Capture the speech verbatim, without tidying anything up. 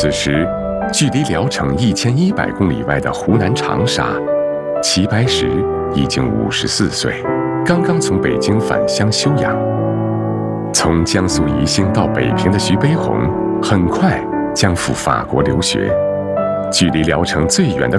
此时，距离聊城一千一百公里外的湖南长沙，齐白石已经五十四岁，刚刚从北京返乡休养。从江苏宜兴到北平的徐悲鸿，很快将赴法国留学。距离聊城最远的